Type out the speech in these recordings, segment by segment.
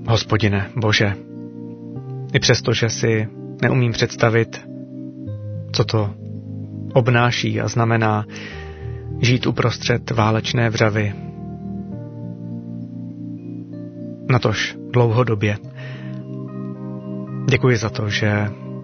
Hospodine Bože, i přesto, že si neumím představit, co to obnáší a znamená žít uprostřed válečné vřavy, natož dlouhodobě. Děkuji za to, že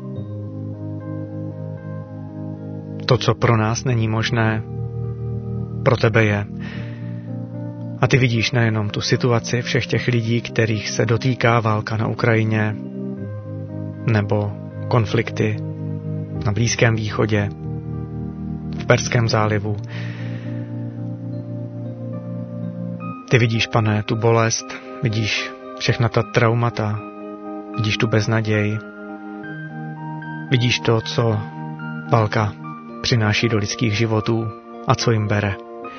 to, co pro nás není možné, pro tebe je. A ty vidíš nejenom tu situaci všech těch lidí, kterých se dotýká válka na Ukrajině, nebo konflikty na Blízkém východě, v Perském zálivu. Ty vidíš, Pane, tu bolest, vidíš všechna ta traumata, vidíš tu beznaděj, vidíš to, co válka přináší do lidských životů a co jim bere.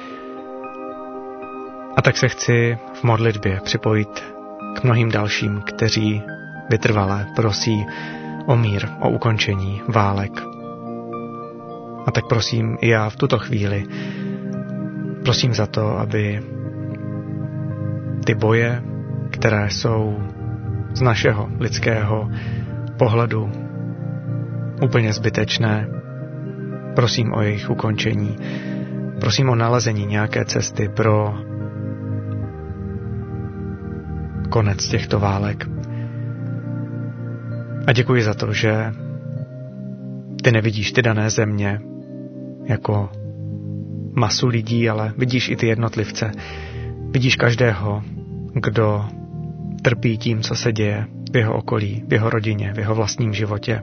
A tak se chci v modlitbě připojit k mnohým dalším, kteří vytrvale prosí o mír, o ukončení válek. A tak prosím i já v tuto chvíli, prosím za to, aby ty boje, které jsou z našeho lidského pohledu úplně zbytečné, prosím o jejich ukončení, prosím o nalezení nějaké cesty pro konec těchto válek. A děkuji za to, že ty nevidíš ty dané země jako masu lidí, ale vidíš i ty jednotlivce. Vidíš každého, kdo trpí tím, co se děje v jeho okolí, v jeho rodině, v jeho vlastním životě.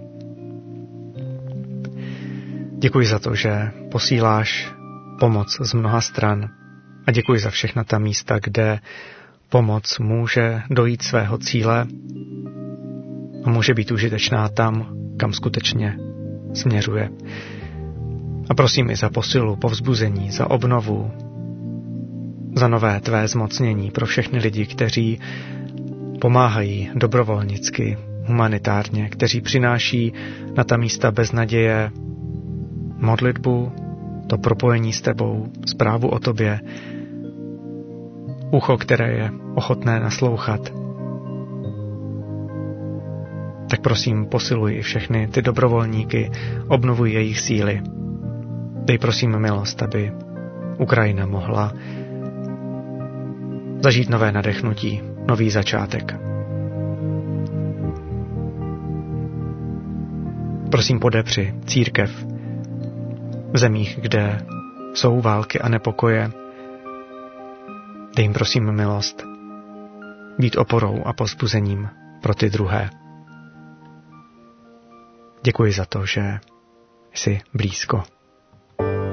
Děkuji za to, že posíláš pomoc z mnoha stran a děkuji za všechna ta místa, kde pomoc může dojít svého cíle a může být užitečná tam, kam skutečně směřuje. A prosím i za posilu, povzbuzení, za obnovu, za nové tvé zmocnění pro všechny lidi, kteří pomáhají dobrovolnicky, humanitárně, kteří přináší na ta místa beznaděje modlitbu, to propojení s tebou, zprávu o tobě, ucho, které je ochotné naslouchat. Tak prosím, posiluj i všechny ty dobrovolníky, obnovuj jejich síly. Dej prosím milost, aby Ukrajina mohla zažít nové nadechnutí, nový začátek. Prosím, podepři církev v zemích, kde jsou války a nepokoje. Dej jim prosím milost být oporou a povzbuzením pro ty druhé. Děkuji za to, že jsi blízko.